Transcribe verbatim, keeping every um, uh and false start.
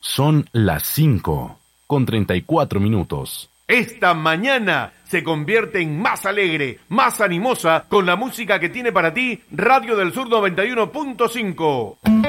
Son las cinco con treinta y cuatro minutos. Esta mañana se convierte en más alegre, más animosa con la música que tiene para ti Radio del Sur noventa y uno punto cinco.